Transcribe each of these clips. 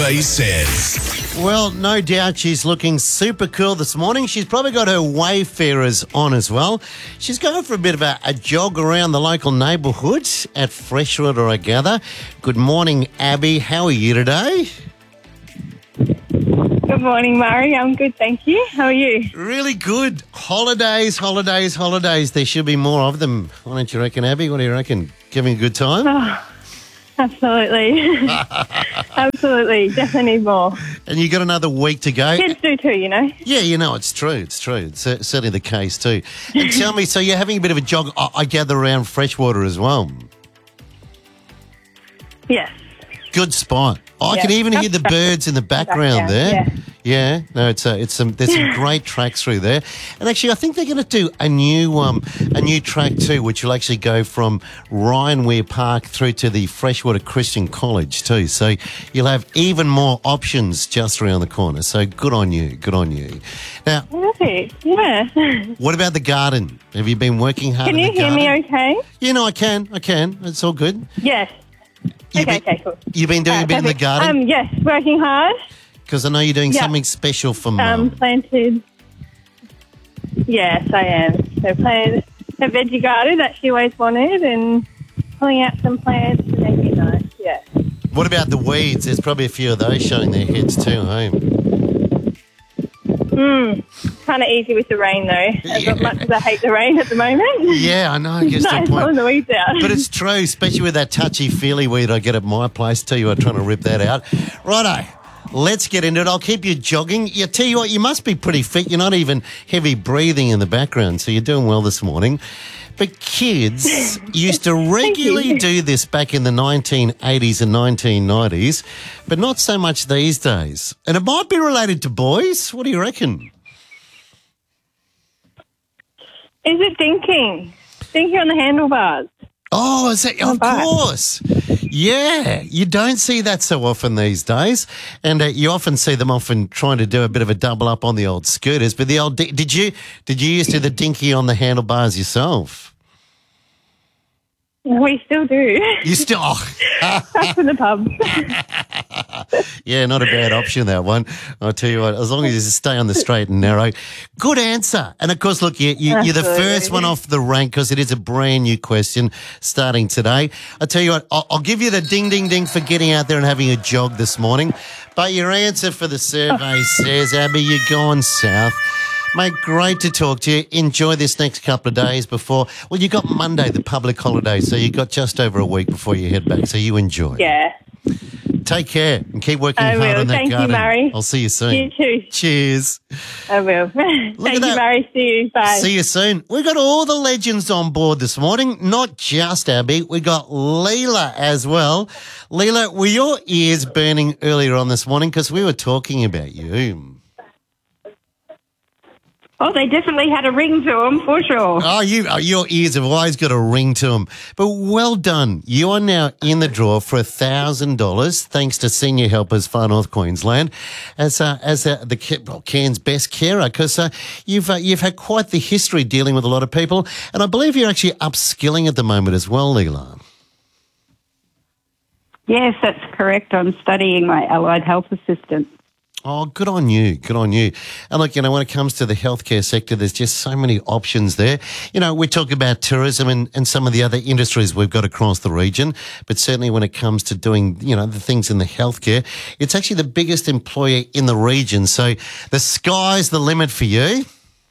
survey says. Well, no doubt she's looking super cool this morning. She's probably got her Wayfarers on as well. She's going for a bit of a jog around the local neighbourhood at Freshwater, I gather. Good morning, Abby. How are you today? Good morning, Murray. I'm good, thank you. How are you? Really good. Holidays. There should be more of them. Why don't you reckon, Abby? What do you reckon? Giving a good time? Oh, absolutely. Absolutely. Definitely need more. And you got another week to go. Kids do too, you know. Yeah, you know, it's true. It's certainly the case too. And tell me, so you're having a bit of a jog, I gather, around Freshwater as well? Yes. Good spot. I Yeah. can even hear the birds in the background there. Yeah. No, there's some great tracks through there. And actually, I think they're going to do a new track too, which will actually go from Ryan Weir Park through to the Freshwater Christian College too. So you'll have even more options just around the corner. So good on you. Now, Perfect. Yeah. what about the garden? Have you been working hard Can in you the hear garden? me okay? Yeah, no, I can. It's all good. Yes. Okay, cool. You've been doing a bit in the Perfect. garden? Yes, working hard. Because I know you're doing something special for Mum. Planted. Yes, I am. So planted a veggie garden that she always wanted and pulling out some plants to make it nice, yeah. What about the weeds? There's probably a few of those showing their heads too, hey? Kind of easy with the rain though, as much as I hate the rain at the moment. Yeah, I know. I guess Nice the point. pulling the weeds out. But it's true, especially with that touchy-feely weed I get at my place. Tell you what, trying to rip that out. Righto, let's get into it. I'll keep you jogging. I tell you what, you must be pretty fit. You're not even heavy breathing in the background, so you're doing well this morning. But kids used to regularly do this back in the 1980s and 1990s, but not so much these days. And it might be related to boys. What do you reckon? Is it dinking? Dinking on the handlebars. Oh, is that, of course. Yeah, you don't see that so often these days. And you often see them often trying to do a bit of a double up on the old scooters. But the old, did you used to do the dinky on the handlebars yourself? We still do. You still, Back from the pub. yeah, not a bad option, that one. I'll tell you what, as long as you stay on the straight and narrow. Good answer. And, of course, look, you're the first one off the rank because it is a brand new question starting today. I'll tell you what, I'll give you the ding, ding, ding for getting out there and having a jog this morning. But your answer for the survey says, Abby, you're going south. Mate, great to talk to you. Enjoy this next couple of days before... Well, you got Monday, the public holiday, so you got just over a week before you head back, so you enjoy. Yeah. Take care and keep working I hard will. on that Thank garden. you, Murray. I'll see you soon. You too. Cheers. I will. Thank you, that. Murray. See you. Bye. See you soon. We got all the legends on board this morning, not just Abby. We got Leela as well. Leela, were your ears burning earlier on this morning because we were talking about you? Oh, they definitely had a ring to them, for sure. Oh, your ears have always got a ring to them. But well done. You are now in the draw for $1,000 thanks to Senior Helpers Far North Queensland as Cairns best carer because you've had quite the history dealing with a lot of people. And I believe you're actually upskilling at the moment as well, Leela. Yes, that's correct. I'm studying my allied health assistant. Oh, good on you. Good on you. And look, when it comes to the healthcare sector, there's just so many options there. We talk about tourism and some of the other industries we've got across the region, but certainly when it comes to doing, the things in the healthcare, it's actually the biggest employer in the region. So the sky's the limit for you.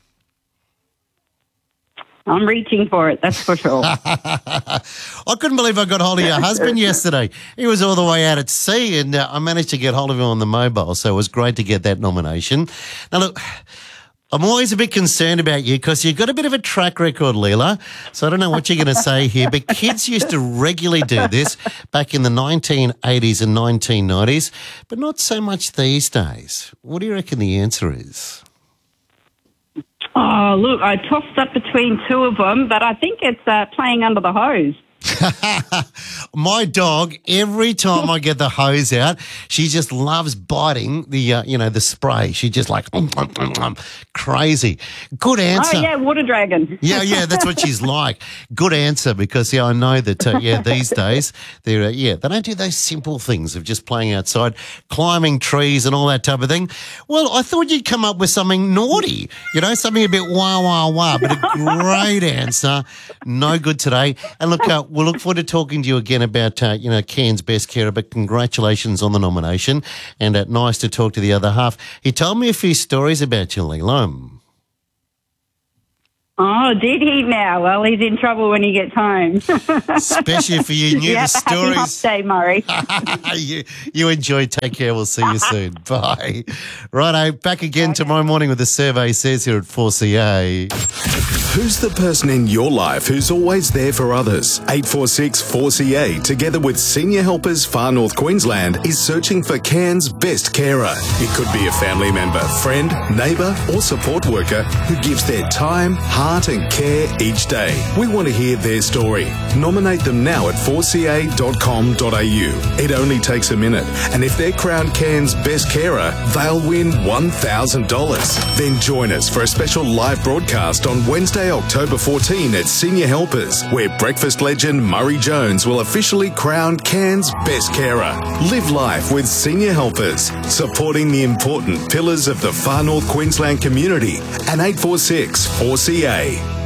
I'm reaching for it, that's for sure. I couldn't believe I got hold of your husband yesterday. He was all the way out at sea and I managed to get hold of him on the mobile, so it was great to get that nomination. Now, look, I'm always a bit concerned about you because you've got a bit of a track record, Leela, so I don't know what you're going to say here, but kids used to regularly do this back in the 1980s and 1990s, but not so much these days. What do you reckon the answer is? Oh, look, I tossed up between two of them, but I think it's playing under the hose. My dog, every time I get the hose out, she just loves biting the spray. She just like crazy. Good answer. Oh, yeah, water dragon. Yeah, that's what she's like. Good answer, because I know that these days they don't do those simple things of just playing outside, climbing trees and all that type of thing. Well, I thought you'd come up with something naughty, something a bit wah, but a great answer. No good today. And look, we'll look forward to talking to you again about, Cairns Best Carer, but congratulations on the nomination, and nice to talk to the other half. He told me a few stories about you, Leela. Oh, did he now? Well, he's in trouble when he gets home. Especially if you knew the stories. Happy Hump Day, Murray. You enjoy. Take care. We'll see you soon. Bye. Righto, back again tomorrow morning with the Survey Says here at 4CA. Who's the person in your life who's always there for others? 846 4CA, together with Senior Helpers Far North Queensland, is searching for Cairns Best Carer. It could be a family member, friend, neighbour or support worker who gives their time, heart and care each day. We want to hear their story. Nominate them now at 4ca.com.au. It only takes a minute, and if they're crowned Cairns Best Carer, they'll win $1,000. Then join us for a special live broadcast on Wednesday, October 14 at Senior Helpers, where breakfast legend Murray Jones will officially crown Cairns Best Carer. Live life with Senior Helpers, supporting the important pillars of the Far North Queensland community, and 846 4CA.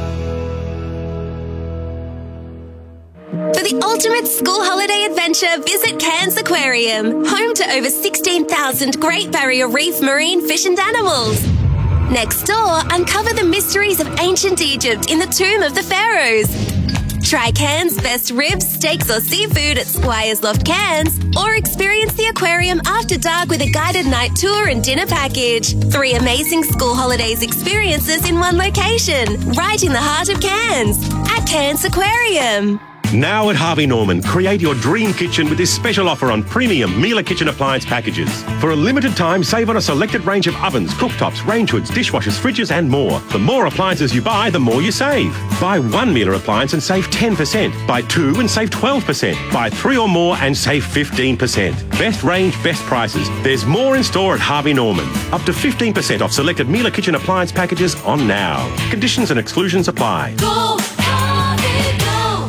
For the ultimate school holiday adventure, visit Cairns Aquarium, home to over 16,000 Great Barrier Reef marine fish and animals. Next door, uncover the mysteries of ancient Egypt in the Tomb of the Pharaohs. Try Cairns' best ribs, steaks or seafood at Squires Loft Cairns, or experience the aquarium after dark with a guided night tour and dinner package. 3 amazing school holidays experiences in one location, right in the heart of Cairns, at Cairns Aquarium. Now at Harvey Norman, create your dream kitchen with this special offer on premium Miele kitchen appliance packages. For a limited time, save on a selected range of ovens, cooktops, range hoods, dishwashers, fridges and more. The more appliances you buy, the more you save. Buy 1 Miele appliance and save 10%. Buy 2 and save 12%. Buy 3 or more and save 15%. Best range, best prices. There's more in store at Harvey Norman. Up to 15% off selected Miele kitchen appliance packages on now. Conditions and exclusions apply. Go, Harvey, go!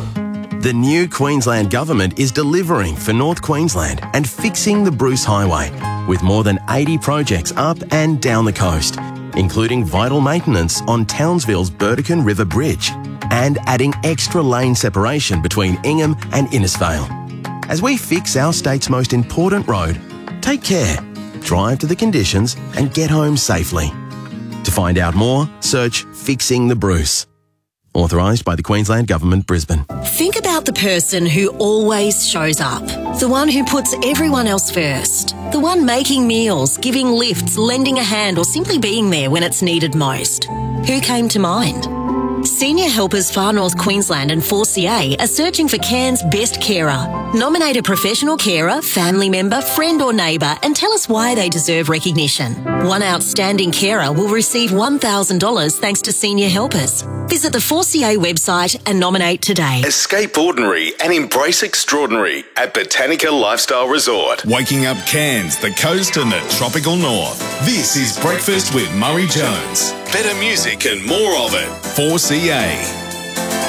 The new Queensland Government is delivering for North Queensland and fixing the Bruce Highway, with more than 80 projects up and down the coast, including vital maintenance on Townsville's Burdekin River Bridge and adding extra lane separation between Ingham and Innisfail. As we fix our state's most important road, take care, drive to the conditions and get home safely. To find out more, search Fixing the Bruce. Authorised by the Queensland Government, Brisbane. Think about the person who always shows up. The one who puts everyone else first. The one making meals, giving lifts, lending a hand or simply being there when it's needed most. Who came to mind? Senior Helpers Far North Queensland and 4CA are searching for Cairns Best Carer. Nominate a professional carer, family member, friend or neighbour and tell us why they deserve recognition. One outstanding carer will receive $1,000 thanks to Senior Helpers. Visit the 4CA website and nominate today. Escape ordinary and embrace extraordinary at Botanica Lifestyle Resort. Waking up Cairns, the coast and the tropical north. This is Breakfast with Murray Jones. Better music and more of it. 4CA.